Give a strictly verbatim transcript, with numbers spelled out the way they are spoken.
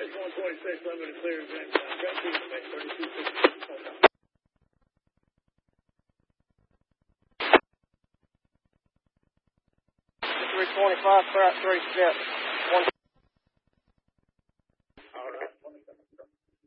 Rise one twenty-six, limited clear, and Brent Stevens, base thirty-two sixty. three twenty-five, clear out three steps.